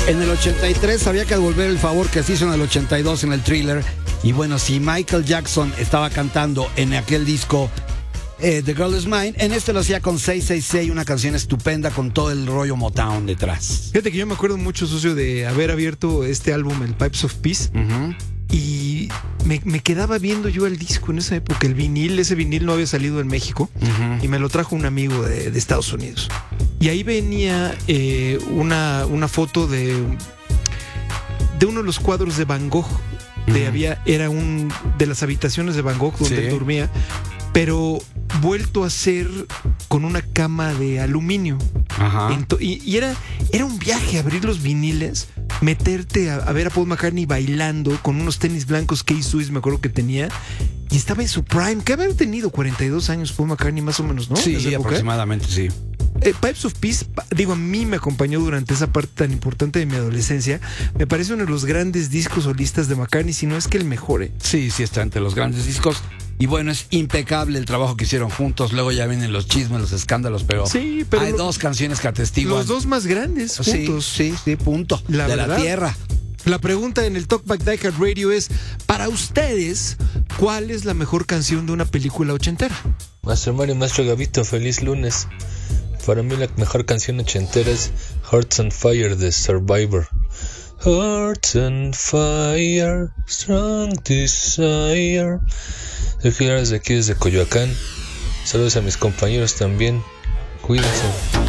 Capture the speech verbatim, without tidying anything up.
En el ochenta y tres había que devolver el favor que se hizo en el ochenta y dos en el Thriller. Y bueno, si Michael Jackson estaba cantando en aquel disco eh, The Girl Is Mine, en este lo hacía con seis seis seis, una canción estupenda con todo el rollo Motown detrás. Fíjate que yo me acuerdo mucho, socio, de haber abierto este álbum, el Pipes of Peace. Uh-huh. Y me, me quedaba viendo yo el disco en esa época, el vinil. Ese vinil no había salido en México. Uh-huh. Y me lo trajo un amigo de, de Estados Unidos. Y ahí venía eh, una, una foto de, de uno de los cuadros de Van Gogh. De, Uh-huh. había, era un de las habitaciones de Van Gogh donde Sí. él dormía, pero vuelto a ser con una cama de aluminio. Ajá. Ento- y y era, era un viaje abrir los viniles, meterte a, a ver a Paul McCartney bailando con unos tenis blancos K-Swiss, me acuerdo que tenía, y estaba en su prime. ¿Qué haber tenido? cuarenta y dos años Paul McCartney más o menos, ¿no? Sí, ¿En esa época? aproximadamente, sí. Eh, Pipes of Peace, pa- digo, a mí me acompañó durante esa parte tan importante de mi adolescencia. Me parece uno de los grandes discos solistas de McCartney, si no es que el mejor. ¿eh? Sí, sí está entre los grandes discos. Y bueno, es impecable el trabajo que hicieron juntos. Luego ya vienen los chismes, los escándalos, pero, Sí, pero hay lo- dos canciones que atestiguan. Los dos más grandes Sí, juntos. sí, sí, punto. La de verdad. la tierra. La pregunta en el Talkback Die Hard Radio es, para ustedes, ¿cuál es la mejor canción de una película ochentera? Maestro Mario, Maestro Gabito, feliz lunes. Para mí la mejor canción ochentera es Hearts on Fire de Survivor. Hearts on Fire, Strong Desire. Soy Gilar desde aquí, desde Coyoacán. Saludos a mis compañeros también. Cuídense.